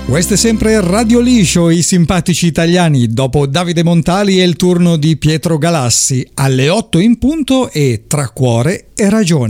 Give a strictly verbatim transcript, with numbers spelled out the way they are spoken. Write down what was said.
Questo è sempre Radio Liscio, i simpatici italiani. Dopo Davide Montali è il turno di Pietro Galassi, alle otto in punto e Tra cuore e ragione.